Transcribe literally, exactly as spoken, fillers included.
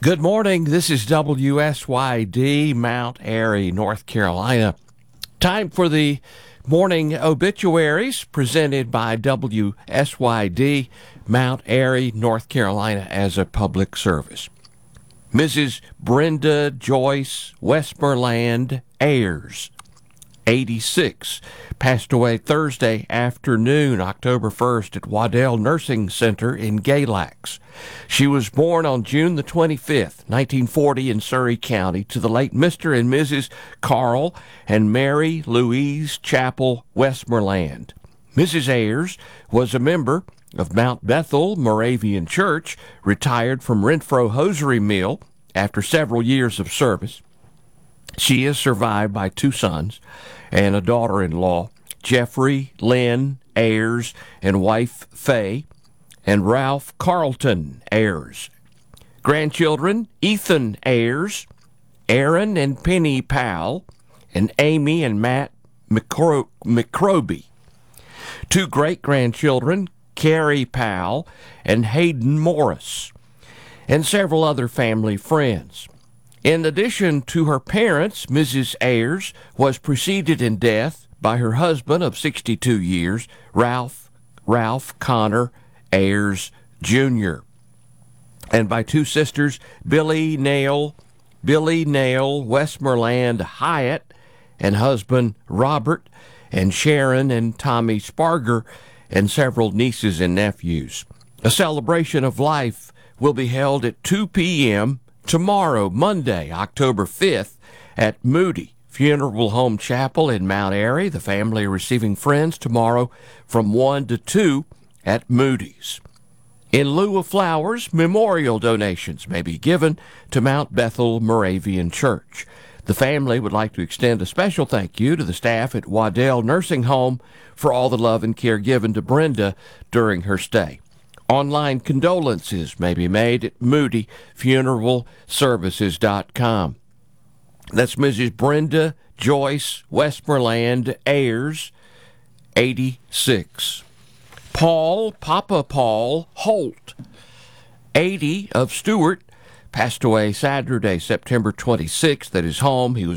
Good morning. This is W S Y D, Mount Airy, North Carolina. Time for the morning obituaries presented by W S Y D, Mount Airy, North Carolina, as a public service. Missus Brenda Joyce Westmoreland Ayers, eighty-six, passed away Thursday afternoon, October first, at Waddell Nursing Center in Galax. She was born on June the twenty-fifth, nineteen forty, in Surry County, to the late Mister and Missus Carl and Mary Louise Chapel Westmoreland. Missus Ayers was a member of Mount Bethel Moravian Church, retired from Renfro Hosiery Mill after several years of service. She is survived by two sons and a daughter-in-law, Jeffrey Lynn Ayers and wife Faye, and Ralph Carlton Ayers. Grandchildren, Ethan Ayers, Aaron and Penny Powell, and Amy and Matt McCro- McCroby. Two great-grandchildren, Carrie Powell and Hayden Morris, and several other family friends. In addition to her parents, Missus Ayers was preceded in death by her husband of sixty-two years, Ralph Ralph Connor Ayers Junior, and by two sisters, Billy Nail, Billy Nail Westmoreland Hyatt, and husband Robert, and Sharon and Tommy Sparger, and several nieces and nephews. A celebration of life will be held at two p.m. tomorrow, Monday, October fifth, at Moody Funeral Home Chapel in Mount Airy. The family are receiving friends tomorrow from one to two at Moody's. In lieu of flowers, memorial donations may be given to Mount Bethel Moravian Church. The family would like to extend a special thank you to the staff at Waddell Nursing Home for all the love and care given to Brenda during her stay. Online condolences may be made at moody funeral services dot com. That's Missus Brenda Joyce Westmoreland Ayers, eighty-six. Paul, Papa Paul Holt, eighty, of Stewart, passed away Saturday, September twenty-sixth, at his home. He was